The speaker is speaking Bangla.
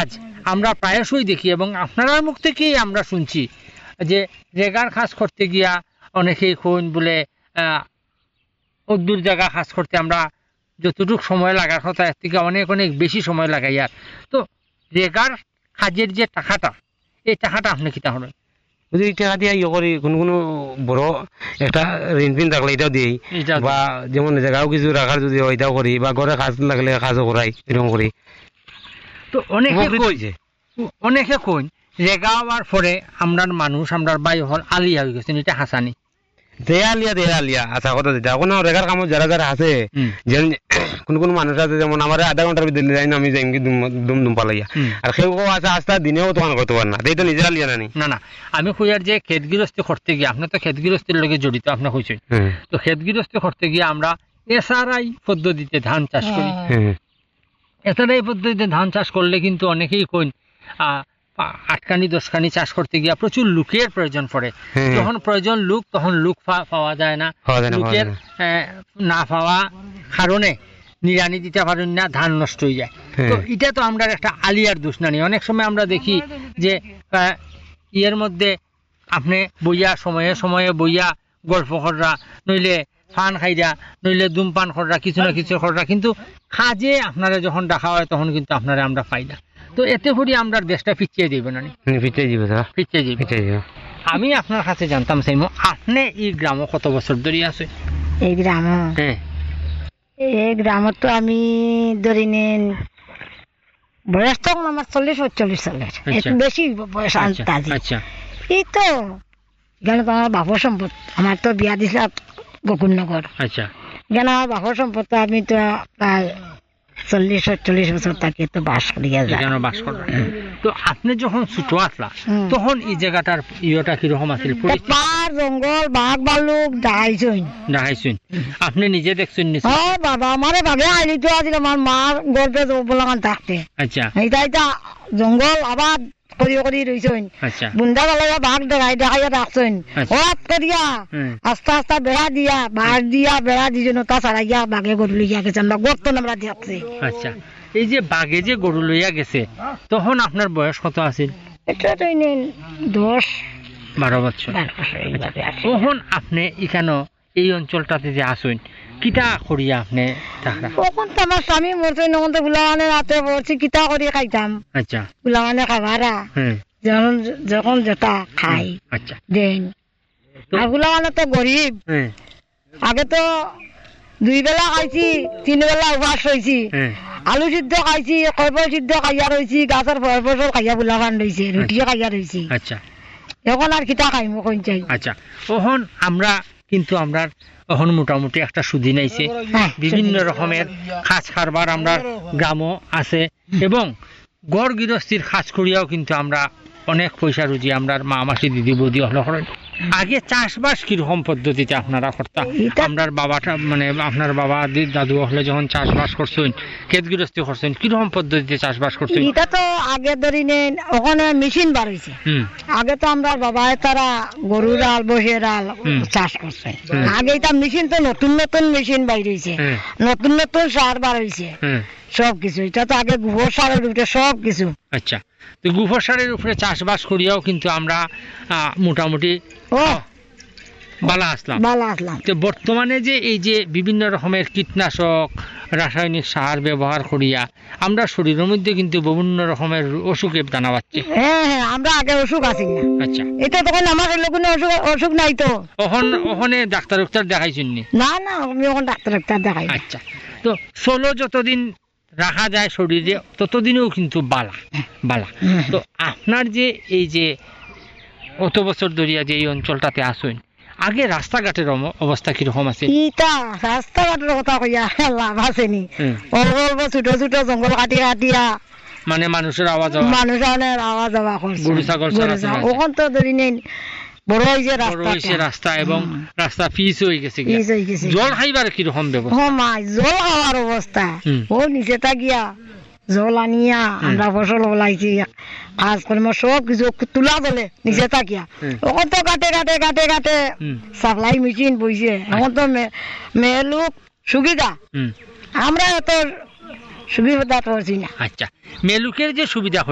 কাজ আমরা প্রায়শই দেখি এবং আপনার মুখ থেকেই আমরা শুনছি যে রেগার কাজ করতে গিয়া অনেকেই কোন বলে দূর জায়গা কাজ করতে আমরা যতটুকু সময় লাগার কথা এর থেকে অনেক অনেক বেশি সময় লাগাই। আর তো রেগার কাজের যে টাকাটা, এই টাকাটা আপনি কিতা হলেন যদি এই টাকা দিয়ে ইয়ে করি কোনো বড় একটা ঋণ ফিন থাকলে এটাও দিই, বা যেমন জায়গাও কিছু রাখার যদি ওইটাও করি, বা ঘরে কাজ লাগলে কাজও করাই, এরকম করি। তো অনেকে কইন রেগা হওয়ার পরে আমরার মানুষ আমরার বায়ু হল আলিয়া হয়ে গেছেন, এটা হাসানি দেয়া আলিয়া আচ্ছা কথা যেটা এখন রেগার কামত যারা যারা আছে, যেমন কোন মানুষ আছে যেমন আমার আধা ঘন্টার ভিতরে যাই না আমি যাই দুম পালাইয়া, আর কেউ আছে আস্তে দিনেও তোমার করতে পারে না, এই তো নিজের আলিয়া নানি না। আমি কইয়ার যে ক্ষেত গৃহস্থী করতে গিয়ে আপনি তো ক্ষেত গৃহস্থীর লগে জড়িত, আপনি কইছেন তো ক্ষেত গৃহস্থী করতে গিয়ে আমরা এসআরআই পদ্ধতিতে ধান চাষ করি। এসআরআই পদ্ধতিতে ধান চাষ করলে কিন্তু অনেকেই কইন 8খানি 10খানি চাষ করতে গিয়া প্রচুর লোকের প্রয়োজন পড়ে, যখন প্রয়োজন লোক তখন লোক পাওয়া যায় না, লোকের না পাওয়া কারণে নিড়ানি দিতে পারেন না, ধান নষ্ট হয়ে যায়। তো এটা তো আমরা একটা আলিয়ার দোষ না। অনেক সময় আমরা দেখি যে ইয়ের মধ্যে আপনি বইয়া সময়ে সময়ে বইয়া গল্প কররা, নইলে পান খাইরা, নইলে ধূমপান কররা, কিছু না কিছু কররা, কিন্তু কাজে আপনারা যখন ডাকা হয় তখন কিন্তু আপনারা আমরা পাই না। তো এতে করে আমরা দেশটা পিছিয়ে দিব না, পিছিয়ে দিব। আমি আপনার কাছে জানতাম চাইমো আপনি এই গ্রাম কত বছর ধরে আছে? এই গ্রাম তো আমি ধরি নেন বয়স তখন আমার 40-45 সালের, একটু বেশি বয়স। আচ্ছা, এই তো এখানে তো আমার বাপর সম্পদ, আমার তো বিয়া দিছিল গোকুলনগর। আচ্ছা, এখানে আমার বাপর সম্পদ তো আমি তো প্রায় 40-45 বছর তাকে তো বাস করিয়া যায়। তো আপনি যখন ছোট আসলা তখন এই জায়গাটার ইয়েটা কিরকম আছিল? জঙ্গল, বাঘ ভাল্লুক দেখাইছেন আপনি নিজে দেখছেন? বাবা আমার বাঘে আইলি তো আছিল আমার মার গর্বে বলাগান থাকতে। আচ্ছা, এইটা জঙ্গল আবার করি রইছেন, বুন্দা গেলে বাঘ দেখাইয়া রাখছেন, হঠাৎ করিয়া আস্তে আস্তে বেড়া দিয়া বাঘ দিয়া বেড়া দিয়ে নতা ছাড়াইয়া বাঘে গরু লইয়া গেছে, আমরা গর্ত আমরা দেখছি। আচ্ছা, এই যে বাঘে যে গরু লইয়া গেছে তখন আপনার বয়স কত আছিল? এটা তো 10-12 বছর। তখন আপনি এখানে এই অঞ্চলটাতে যে আসেন কিতা করিয়া আপনি? তখন তো আমার স্বামী মরছে, তখন তো গুলামানের হাতে পড়ছি, কিতা করি খাইতাম। আচ্ছা, গুলামানে খাবারা যখন যেটা খাই দেন, আর গুলামানে তো গরিব, আগে তো 2 বেলা খাইছি, 3 বেলা উপাস হয়েছি, আলু সিদ্ধ খাইছি, কয়পল সিদ্ধ খাইয়া রয়েছি, গাছের ফসল খাইয়া গুলামান রয়েছে, রুটিও খাইয়া রয়েছি। আচ্ছা, এখন আর কিতা খাইমো কোন চাই? আচ্ছা, তখন আমরা কিন্তু আমরা এখন মোটামুটি একটা সুদিন আইছে, বিভিন্ন রকমের কাজ কারবার আমরা গ্রামও আছে, এবং গড় গৃহস্থির কাজ করিয়াও কিন্তু আমরা অনেক পয়সা রুজি আমরা মা মাসি দিদি বৌদি হলো করেন। আগে চাষবাস কিরকম পদ্ধতিতে আপনারা করতাম? আপনার বাবাটা মানে আপনার বাবা দাদু হলে যখন চাষবাস করছেন, ক্ষেত গৃহস্থী করছেন, কিরকম পদ্ধতিতে চাষবাস করছেন? এটা তো আগে ধরি নেন ওখানে মেশিন বার হয়েছে, আগে তো আমরা বাবা তারা গরুর আল বসের আল চাষ করছে। আগে এটা মেশিন তো নতুন নতুন মেশিন বাইর হয়েছে, নতুন নতুন সার বার হয়েছে, সবকিছু। এটা তো আগে গোবর সারের উপরে সবকিছু। আচ্ছা, তো গোবর সারের উপরে চাষবাস করিয়াও কিন্তু আমরা মোটামুটি বালা আসলাম। তো বর্তমানে যে এই যে বিভিন্ন রকমের কীটনাশক রাসায়নিক সার ব্যবহার করিয়া আমরা শরীরের মধ্যে কিন্তু বিভিন্ন রকমের অসুখে দানা পাচ্ছি। হ্যাঁ, আমরা আগে অসুখ আছি না। আচ্ছা, এটা তখন আমার কোনো অসুখ নাই তো। ওখানে ডাক্তার দেখাইছেন? না, আমি ওখানে ডাক্তার দেখাই। আচ্ছা, তো চলো যতদিন রাখা যায় শরীরে ততদিনেও কিন্তু বালা। তো আপনার যে এই যে অত বছর ধরিয়া যে এই অঞ্চলটাতে আসেন, আগে রাস্তাঘাটের অবস্থা কিরকম আছে? রাস্তাঘাটের কথা কইয়া লাভ আছে নি? অল্প ছোট ছোট জঙ্গল কাটিয়া মানে মানুষের আওয়াজ যাওয়া করছে, গরু ছাগল ওখান তো ধরি নেই বড় হয়েছে রাস্তা, এবং রাস্তা পিচ হয়ে গেছে। জল খাইবার কিরকম ব্যবস্থা? জল খাওয়ার অবস্থা ও নিচে গিয়া জল আনিয়া আমরা ফসল বলাইছি, কাজ কর্ম সব কিছু তুলা জলে নিচে থাকিয়া। এখন তো কাটে সাপ্লাই মেশিন বইছে, এখন তো মেলুক সুবিধা, আমরা এত সুবিধা করছি না। আচ্ছা, মেলুকের যে সুবিধা